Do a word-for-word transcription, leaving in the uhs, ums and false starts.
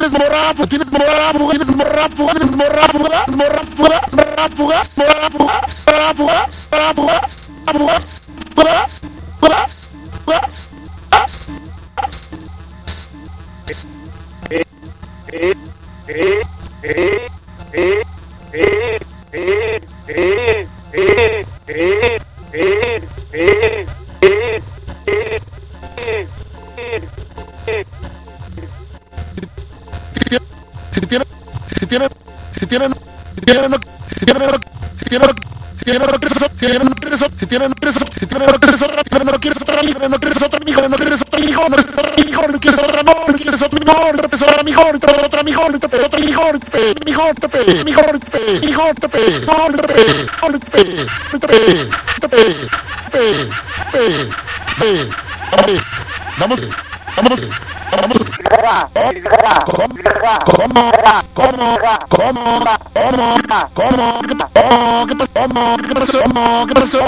tienes morráfuga, tienes morráfuga, tienes morráfuga, tienes morráfuga, morráfuga, morráfuga, morráfuga, morráfuga, morráfuga, morráfuga, fuga, fuga, fuga, ah, eh, eh, eh, eh, eh, eh, eh, eh, eh, eh, eh, eh, eh, eh, eh, eh. Si tienen, si tienen, si tienen, si tienen, si tienen, si tienen, si tienen, si tienen, si tienen, si tienen, no quieres otra, no quieres otra amiga, no quieres otro amigo, no quieres otro hijo, no quieres otro hijo, no quieres otro amor, no quieres otro amor, no quieres otro amigo, no quieres otro amigo, no quieres otro hijo, no quieres hijo, no quieres hijo, no quieres hijo, no quieres hijo, no quieres hijo, no quieres Vamos, vamos, vamos. ¿Cómo? ¿Cómo? ¿Cómo? ¿Cómo? ¿Cómo? ¿Cómo? ¿Qué pasó? ¿Qué pasó? ¿Qué pasó?